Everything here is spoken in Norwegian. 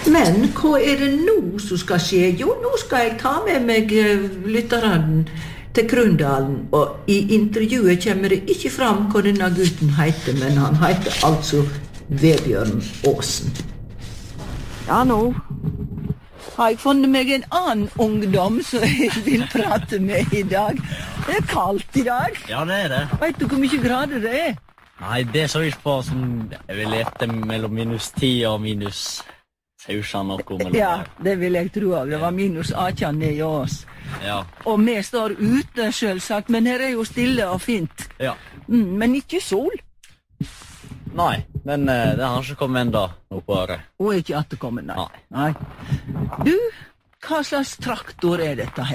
Men hva det nå som skal skje? Jo, nå skal jeg ta med meg lytteren til Krundalen, og i intervjuet kommer det ikke fram hva denne gutten heter, men han heter altså Vebjørn Aasen. Ja, nå har jeg funnet meg en annen ungdom som jeg vil prate med i dag. Det kaldt i dag. Ja, det det. Vet du hvor mye grader det er? Nei, det så ikke på som jeg vil lete mellom -10 og -17 noe. Ja, det vil jeg tro av. Det var -18 nede i oss. Ja. Og vi står ute, selvsagt, men her er jo stille og fint. Ja. Men ikke sol. Nei, men det har ikke kommet enda noe på året. Og ikke at det kommer, nei. Du, hva slags traktor er dette her?